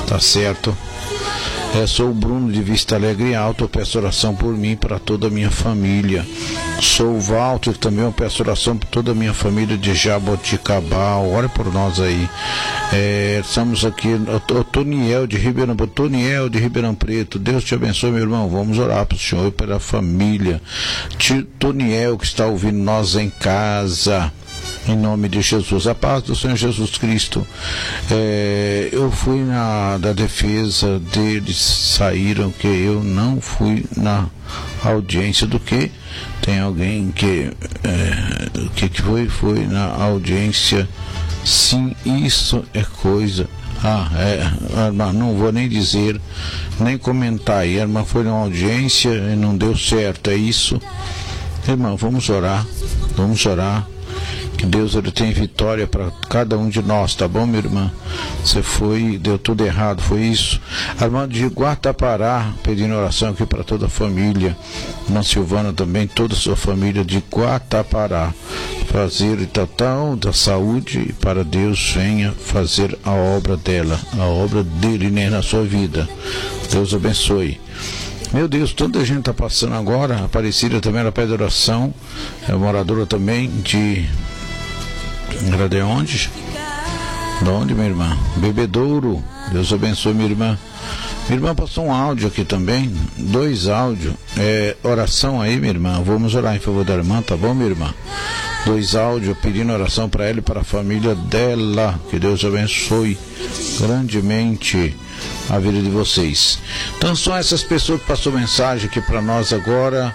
Tá certo. Sou o Bruno de Vista Alegre Alto, eu peço oração por mim e para toda a minha família. Sou o Walter, também eu peço oração por toda a minha família de Jaboticabal. Ore por nós aí. Estamos aqui, o Toniel de Ribeirão Preto. Deus te abençoe, meu irmão. Vamos orar para o Senhor e pela família. Toniel, que está ouvindo nós em casa. Em nome de Jesus, a paz do Senhor Jesus Cristo. Eu fui da defesa deles, saíram que eu não fui na audiência do que? Tem alguém que foi na audiência? Sim, isso é coisa. Irmã, não vou nem dizer, nem comentar aí. A irmã foi na audiência e não deu certo, é isso? Irmã, vamos orar. Que Deus ele tem vitória para cada um de nós, tá bom, minha irmã? Você deu tudo errado, foi isso? A irmã de Guatapará, pedindo oração aqui para toda a família. Irmã Silvana também, toda a sua família de Guatapará. Fazer total da saúde para Deus venha fazer a obra dela, a obra dele, né, na sua vida. Deus abençoe. Meu Deus, tanta gente está passando agora. A Aparecida também era pede oração. É moradora também de... Era de onde? De onde, minha irmã? Bebedouro. Deus abençoe, minha irmã. Minha irmã passou um áudio aqui também. 2 áudios. Oração aí, minha irmã. Vamos orar em favor da irmã, tá bom, minha irmã? 2 áudios pedindo oração para ela e para a família dela. Que Deus abençoe grandemente a vida de vocês. Então são essas pessoas que passou mensagem aqui para nós agora.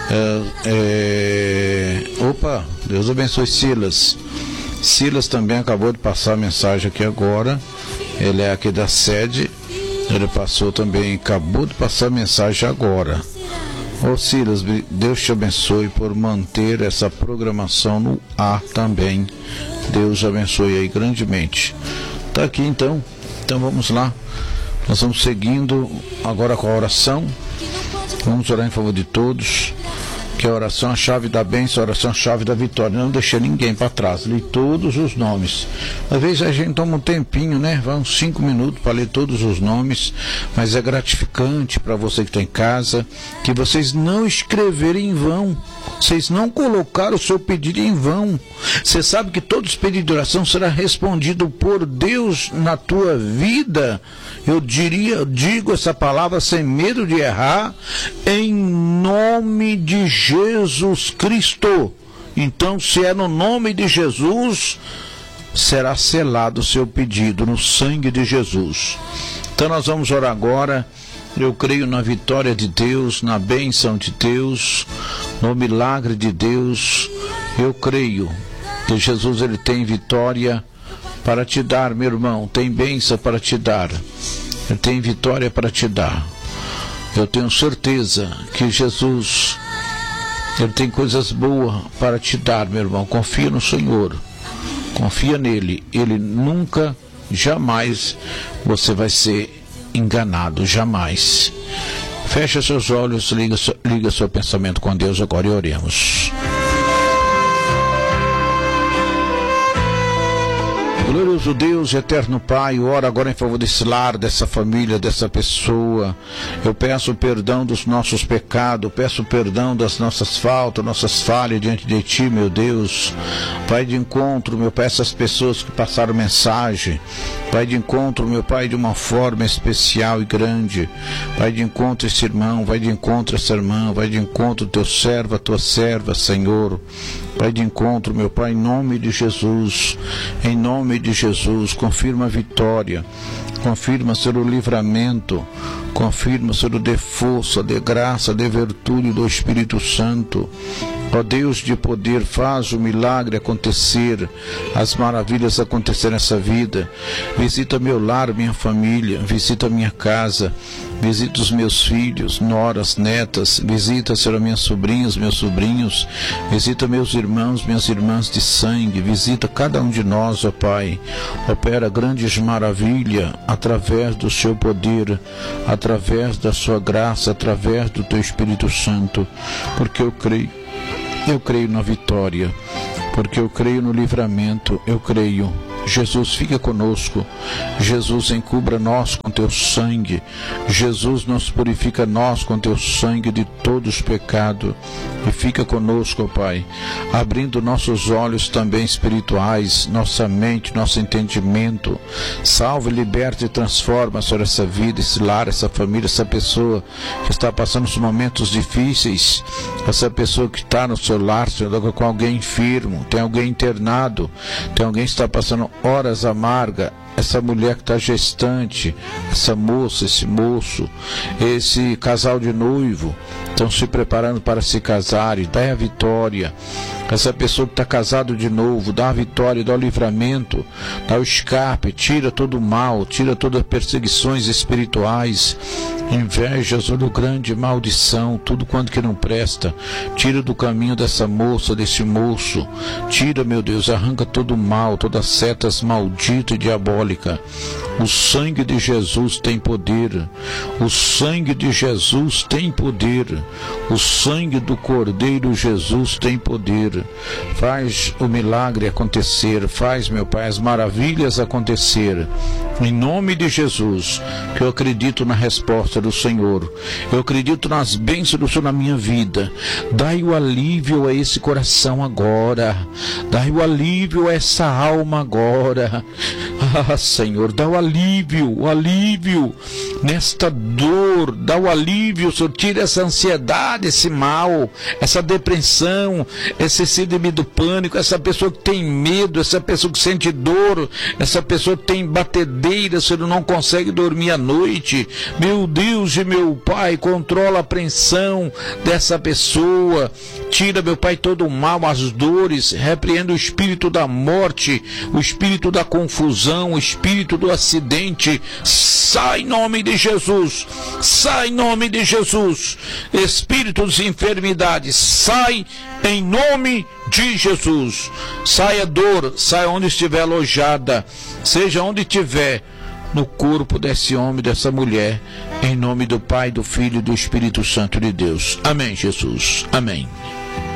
Opa, Deus abençoe Silas também acabou de passar a mensagem aqui agora. Ele é aqui da sede. Ele passou também, acabou de passar a mensagem agora. Ô Silas, Deus te abençoe por manter essa programação no ar também. Deus abençoe aí grandemente. Tá aqui então vamos lá. Nós vamos seguindo agora com a oração. Vamos orar em favor de todos. Que a oração é a chave da bênção, a oração é a chave da vitória. Não deixei ninguém para trás. Li todos os nomes. Às vezes a gente toma um tempinho, né? Vai uns 5 minutos para ler todos os nomes. Mas é gratificante para você que está em casa. Que vocês não escreverem em vão. Vocês não colocaram o seu pedido em vão. Você sabe que todos os pedidos de oração será respondido por Deus na tua vida. Eu digo essa palavra sem medo de errar, em nome de Jesus Cristo. Então, se é no nome de Jesus, será selado o seu pedido no sangue de Jesus. Então nós vamos orar agora. Eu creio na vitória de Deus, na bênção de Deus, no milagre de Deus. Eu creio que Jesus ele tem vitória para te dar, meu irmão. Tem bênção para te dar. Ele tem vitória para te dar. Eu tenho certeza que Jesus ele tem coisas boas para te dar, meu irmão. Confia no Senhor. Confia nele. Ele nunca, jamais você vai ser enganado, jamais. Fecha seus olhos, liga seu pensamento com Deus agora e oremos. Glorioso Deus, eterno Pai, eu oro agora em favor desse lar, dessa família, dessa pessoa. Eu peço perdão dos nossos pecados, peço perdão das nossas faltas, nossas falhas diante de Ti, meu Deus. Pai de encontro, meu Pai, essas pessoas que passaram mensagem. Pai de encontro, meu Pai, de uma forma especial e grande. Pai de encontro esse irmão, vai de encontro essa irmã, vai de encontro teu servo, a tua serva, Senhor. Pai de encontro, meu Pai, em nome de Jesus, em nome de Jesus, confirma a vitória, confirma, Senhor, o livramento, confirma, Senhor, de força, de graça, de virtude do Espírito Santo. Ó Deus de poder, faz o milagre acontecer, as maravilhas acontecer nessa vida. Visita meu lar, minha família, visita minha casa, visita os meus filhos, noras, netas, visita, Senhor, minhas sobrinhas, meus sobrinhos, visita meus irmãos, minhas irmãs de sangue, visita cada um de nós, ó Pai. Opera grandes maravilhas através do seu poder, através da sua graça, através do teu Espírito Santo, porque eu creio na vitória, porque eu creio no livramento, eu creio Jesus, fica conosco. Jesus, encubra nós com teu sangue. Jesus, nos purifica nós com teu sangue de todos os pecados. E fica conosco, Pai, abrindo nossos olhos também espirituais, nossa mente, nosso entendimento. Salve, liberta e transforma sobre essa vida, esse lar, essa família, essa pessoa que está passando os momentos difíceis, essa pessoa que está no seu lar, Senhor, com alguém enfermo, tem alguém internado, tem alguém que está passando horas amargas, essa mulher que está gestante, essa moça, esse moço, esse casal de noivo, estão se preparando para se casar, e dá a vitória. Essa pessoa que está casado de novo, dá a vitória, dá o livramento, dá o escape, tira todo o mal, tira todas as perseguições espirituais, invejas, olho grande, maldição, tudo quanto que não presta. Tira do caminho dessa moça, desse moço. Tira, meu Deus, arranca todo o mal, todas as setas malditas e diabólicas. O sangue de Jesus tem poder. O sangue de Jesus tem poder. O sangue do Cordeiro Jesus tem poder. Faz o milagre acontecer. Faz, meu Pai, as maravilhas acontecer. Em nome de Jesus, que eu acredito na resposta do Senhor. Eu acredito nas bênçãos do Senhor na minha vida. Dai o alívio a esse coração agora. Dai o alívio a essa alma agora. Ah, Senhor, dá o alívio nesta dor. Dá o alívio, Senhor. Tira essa ansiedade, esse mal, essa depressão, esse síndrome do pânico, essa pessoa que tem medo, essa pessoa que sente dor, essa pessoa que tem batedeira, Senhor, não consegue dormir à noite. Meu Deus e meu Pai, controla a apreensão dessa pessoa. Tira, meu Pai, todo o mal, as dores. Repreenda o espírito da morte, o espírito da confusão, o espírito do acidente. Sai em nome de Jesus. Sai em nome de Jesus. Espírito de enfermidade, sai em nome de Jesus. Saia dor, saia onde estiver alojada, seja onde estiver, no corpo desse homem, dessa mulher, em nome do Pai, do Filho e do Espírito Santo de Deus. Amém, Jesus. Amém.